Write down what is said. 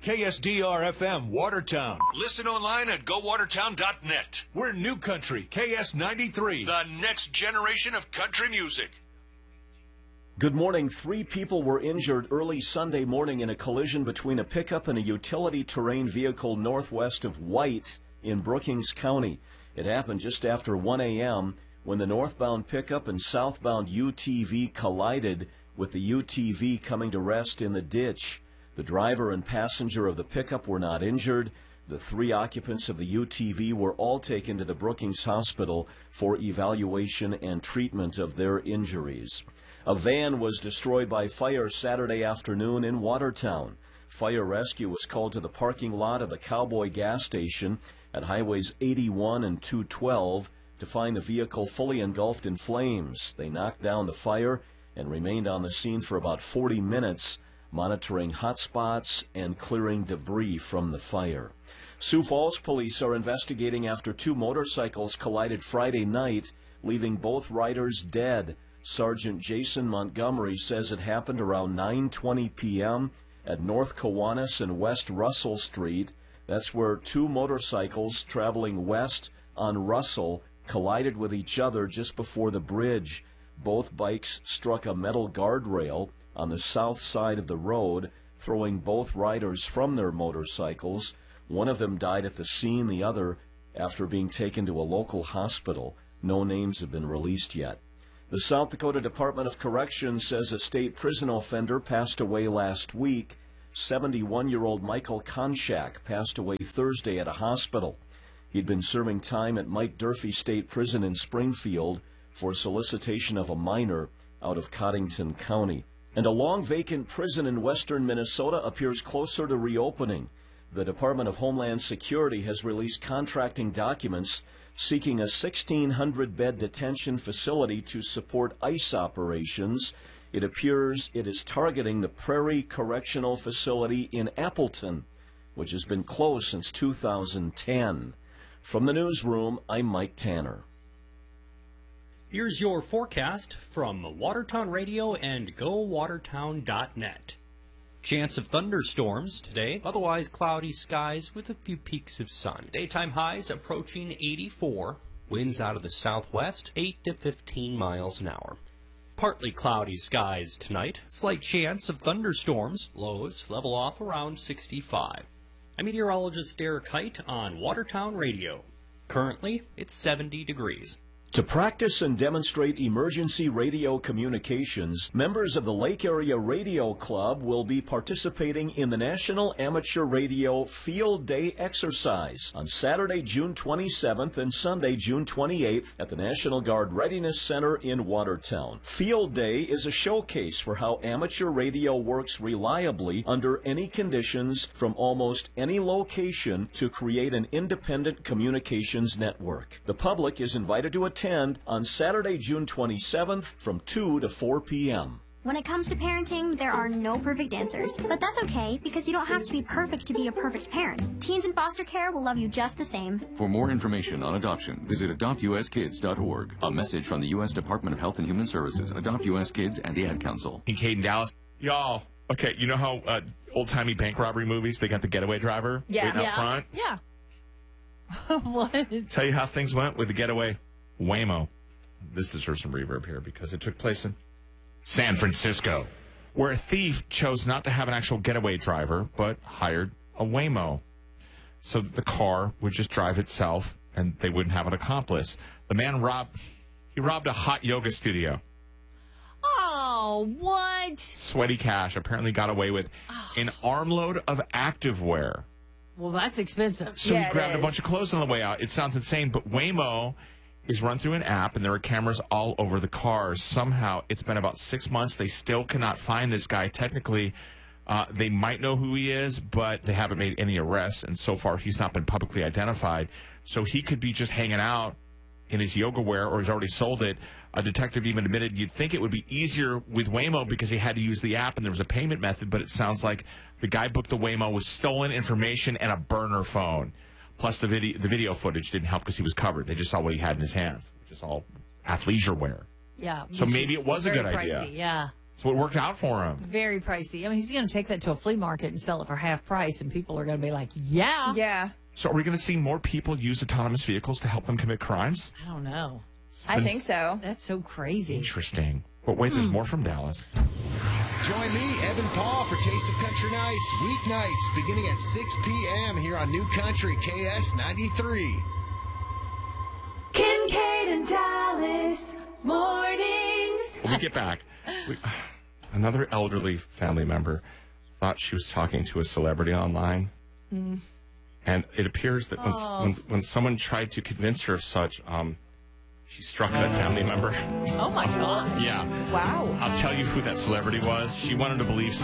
KSDR-FM, Watertown. Listen online at gowatertown.net. We're New Country, KS93, the next generation of country music. Good morning. 3 people were injured early Sunday morning in a collision between a pickup and a utility terrain vehicle northwest of White in Brookings County. It happened just after 1 a.m. when the northbound pickup and southbound UTV collided, with the UTV coming to rest in the ditch. The driver and passenger of the pickup were not injured. The 3 occupants of the UTV were all taken to the Brookings Hospital for evaluation and treatment of their injuries. A van was destroyed by fire Saturday afternoon in Watertown. Fire rescue was called to the parking lot of the Cowboy gas station at Highways 81 and 212 to find the vehicle fully engulfed in flames. They knocked down the fire and remained on the scene for about 40 minutes, monitoring hot spots and clearing debris from the fire. Sioux Falls police are investigating after 2 motorcycles collided Friday night, leaving both riders dead. Sergeant Jason Montgomery says it happened around 9:20 p.m. at North Kiwanis and West Russell Street. That's where 2 motorcycles traveling west on Russell collided with each other just before the bridge. Both bikes struck a metal guardrail on the south side of the road, throwing both riders from their motorcycles. One of them died at the scene, the other after being taken to a local hospital. No names have been released yet. The South Dakota Department of Corrections says a state prison offender passed away last week. 71-year-old Michael Konchak passed away Thursday at a hospital. He'd been serving time at Mike Durfee State Prison in Springfield for solicitation of a minor out of Cottington County. And a long-vacant prison in western Minnesota appears closer to reopening. The Department of Homeland Security has released contracting documents seeking a 1,600-bed detention facility to support ICE operations. It appears it is targeting the Prairie Correctional Facility in Appleton, which has been closed since 2010. From the newsroom, I'm Mike Tanner. Here's your forecast from Watertown Radio and GoWatertown.net. Chance of thunderstorms today, otherwise cloudy skies with a few peaks of sun. Daytime highs approaching 84, winds out of the southwest, 8 to 15 miles an hour. Partly cloudy skies tonight, slight chance of thunderstorms, lows level off around 65. I'm meteorologist Derek Height on Watertown Radio. Currently, it's 70 degrees. To practice and demonstrate emergency radio communications, members of the Lake Area Radio Club will be participating in the National Amateur Radio Field Day exercise on Saturday, June 27th and Sunday, June 28th at the National Guard Readiness Center in Watertown. Field Day is a showcase for how amateur radio works reliably under any conditions from almost any location to create an independent communications network. The public is invited to attend on Saturday, June 27th from 2 to 4 p.m. When it comes to parenting, there are no perfect answers. But that's okay, because you don't have to be perfect to be a perfect parent. Teens in foster care will love you just the same. For more information on adoption, visit adoptuskids.org. A message from the U.S. Department of Health and Human Services, Adopt U.S. Kids, and the Ad Council. In Caden, Dallas. Y'all, okay, you know how old-timey bank robbery movies, they got the getaway driver waiting out front? Yeah. What? Tell you how things went with the getaway Waymo. This is for some reverb here because it took place in San Francisco, where a thief chose not to have an actual getaway driver, but hired a Waymo so that the car would just drive itself and they wouldn't have an accomplice. The man robbed a hot yoga studio. Oh, what? Sweaty cash. Apparently got away with an armload of activewear. Well, that's expensive. So he grabbed a bunch of clothes on the way out. It sounds insane, but Waymo is run through an app, and there are cameras all over the cars. Somehow, it's been about 6 months. They still cannot find this guy. Technically, they might know who he is, but they haven't made any arrests, and so far, he's not been publicly identified. So he could be just hanging out in his yoga wear, or he's already sold it. A detective even admitted you'd think it would be easier with Waymo because he had to use the app and there was a payment method, but it sounds like the guy booked the Waymo with stolen information and a burner phone. Plus, the video footage didn't help because he was covered. They just saw what he had in his hands, which is all athleisure wear. Yeah. So maybe it was a good pricey, idea. Yeah. So it worked out for him. Very pricey. I mean, he's going to take that to a flea market and sell it for half price, and people are going to be like, yeah. Yeah. So are we going to see more people use autonomous vehicles to help them commit crimes? I don't know. I think so. That's so crazy. Interesting. But wait, there's more from Dallas. Join me, Evan Paul, for Taste of Country Nights, weeknights, beginning at 6 p.m. here on New Country KS 93. Kincaid and Dallas mornings. When we get back, another elderly family member thought she was talking to a celebrity online. And it appears that when someone tried to convince her of such, she struck that family member. Oh, my gosh. Yeah. Wow. I'll tell you who that celebrity was. She wanted to believe